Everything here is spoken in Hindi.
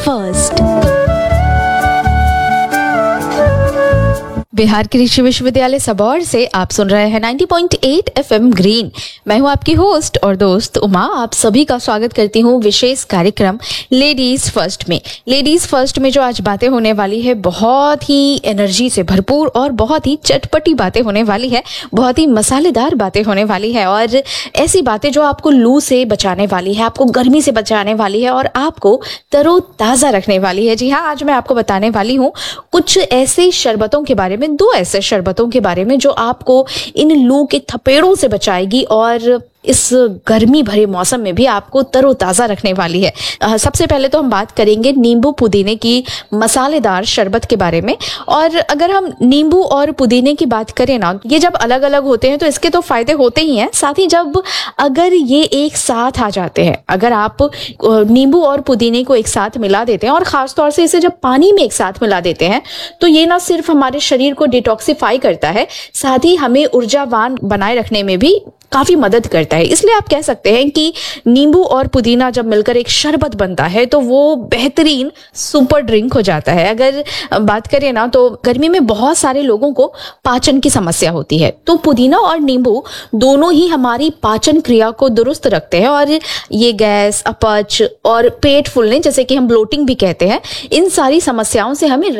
फर्स्ट। बिहार कृषि विश्वविद्यालय सबौर से आप सुन रहे हैं 90.8 FM ग्रीन। मैं हूं आपकी होस्ट और दोस्त उमा। आप सभी का स्वागत करती हूं विशेष कार्यक्रम लेडीज फर्स्ट में। लेडीज फर्स्ट में जो आज बातें होने वाली है, बहुत ही एनर्जी से भरपूर और बहुत ही चटपटी बातें होने वाली है, बहुत ही मसालेदार बातें होने वाली है और ऐसी बातें जो आपको लू से बचाने वाली है, आपको गर्मी से बचाने वाली है और आपको तरोताज़ा रखने वाली है। जी हाँ, आज मैं आपको बताने वाली हूँ कुछ ऐसे शरबतों के बारे में, दो ऐसे शरबतों के बारे में जो आपको इन लू के थपेड़ों से बचाएगी और इस गर्मी भरे मौसम में भी आपको तरोताज़ा रखने वाली है। सबसे पहले तो हम बात करेंगे नींबू पुदीने की मसालेदार शरबत के बारे में। और अगर हम नींबू और पुदीने की बात करें ना, ये जब अलग अलग होते हैं तो इसके तो फायदे होते ही हैं, साथ ही जब अगर ये एक साथ आ जाते हैं, अगर आप नींबू और पुदीने को एक साथ मिला देते हैं और ख़ासतौर से इसे जब पानी में एक साथ मिला देते हैं तो ये ना सिर्फ हमारे शरीर को डिटॉक्सिफाई करता है, साथ ही हमें ऊर्जावान बनाए रखने में भी काफी मदद करता है। इसलिए आप कह सकते हैं कि नींबू और पुदीना जब मिलकर एक शरबत बनता है तो वो बेहतरीन सुपर ड्रिंक हो जाता है। अगर बात करें ना तो गर्मी में बहुत सारे लोगों को पाचन की समस्या होती है, तो पुदीना और नींबू दोनों ही हमारी पाचन क्रिया को दुरुस्त रखते हैं और ये गैस, अपच और पेट फूलने, जैसे कि हम ब्लोटिंग भी कहते हैं, इन सारी समस्याओं से हमें